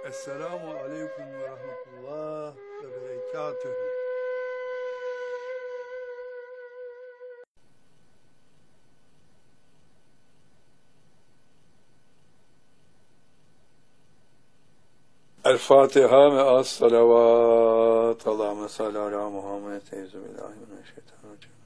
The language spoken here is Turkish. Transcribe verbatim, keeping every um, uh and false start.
Esselamu aleyküm ve rahmetullah ve berekatühü. El Fatiha ve as salavat. Allahümme salli ala Muhammed. Eyzu billahi mineşşeytanirracim.